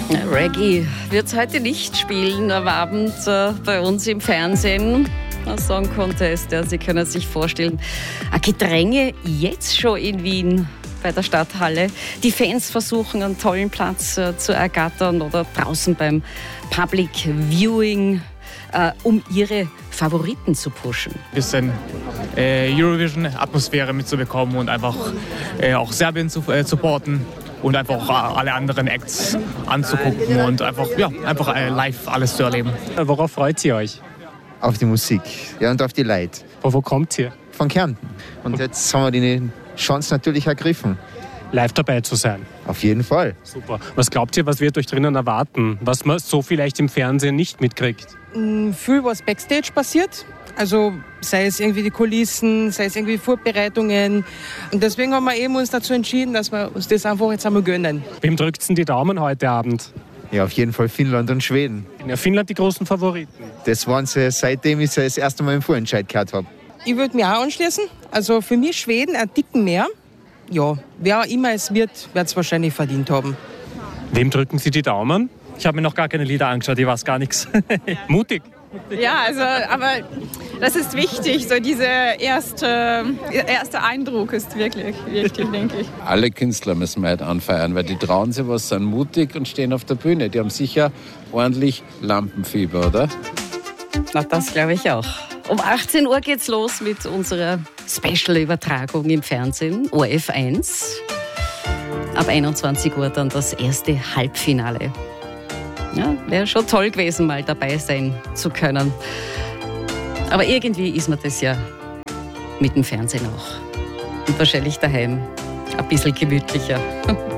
Reggae wird es heute nicht spielen am Abend bei uns im Fernsehen. Ein Song Contest, ja, Sie können sich vorstellen. Ein Gedränge jetzt schon in Wien bei der Stadthalle. Die Fans versuchen, einen tollen Platz zu ergattern oder draußen beim Public Viewing, um ihre Favoriten zu pushen. Ein bisschen Eurovision-Atmosphäre mitzubekommen und einfach auch Serbien zu supporten und einfach auch alle anderen Acts anzugucken und einfach live alles zu erleben. Worauf freut ihr euch? Auf die Musik, ja, und auf die Leute. Von wo kommt ihr? Von Kärnten. Und jetzt haben wir die Chance natürlich ergriffen. Live dabei zu sein. Auf jeden Fall. Super. Was glaubt ihr, was wird euch drinnen erwarten? Was man so vielleicht im Fernsehen nicht mitkriegt? Viel, was Backstage passiert. Also sei es irgendwie die Kulissen, sei es irgendwie Vorbereitungen. Und deswegen haben wir eben uns dazu entschieden, dass wir uns das einfach jetzt einmal gönnen. Wem drückt denn die Daumen heute Abend? Ja, auf jeden Fall Finnland und Schweden. Ja, Finnland die großen Favoriten. Das waren sie, seitdem ich sie das erste Mal im Vorentscheid gehört habe. Ich würde mich auch anschließen. Also für mich Schweden ein Ticken mehr. Ja, wer auch immer es wird es wahrscheinlich verdient haben. Wem drücken Sie die Daumen? Ich habe mir noch gar keine Lieder angeschaut, ich weiß gar nichts. Mutig. Ja, also, aber das ist wichtig, so dieser erste Eindruck ist wirklich wichtig, denke ich. Alle Künstler müssen wir heute anfeiern, weil die trauen sich was, sind mutig und stehen auf der Bühne. Die haben sicher ordentlich Lampenfieber, oder? Na, das glaube ich auch. Um 18 Uhr geht's los mit unserer Special-Übertragung im Fernsehen, ORF 1. Ab 21 Uhr dann das erste Halbfinale. Ja, wäre schon toll gewesen, mal dabei sein zu können. Aber irgendwie ist mir das ja mit dem Fernsehen auch. Und wahrscheinlich daheim ein bisschen gemütlicher.